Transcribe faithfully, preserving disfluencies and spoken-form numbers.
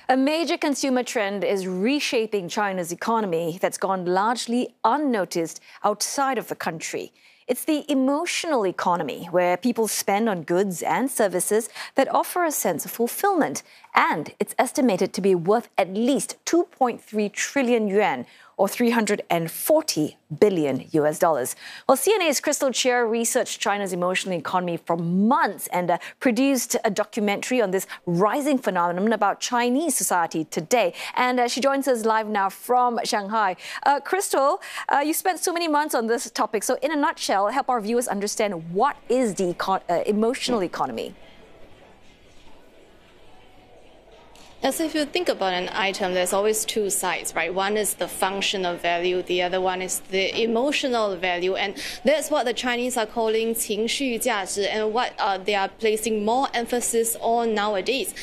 A major consumer trend is reshaping China's economy that's gone largely unnoticed outside of the country. It's the emotional economy, where people spend on goods and services that offer a sense of fulfillment. And it's estimated to be worth at least two point three trillion yuan, or three hundred forty billion U S dollars. Well, C N A's Crystal Chia researched China's emotional economy for months and uh, produced a documentary on this rising phenomenon about Chinese society today. And uh, she joins us live now from Shanghai. Uh, Crystal, uh, you spent so many months on this topic. So in a nutshell, help our viewers understand what is the econ- uh, emotional economy. As if you think about an item, there's always two sides, right? One is the functional value, the other one is the emotional value, and that's what the Chinese are calling 情绪价值, and what uh, they are placing more emphasis on nowadays.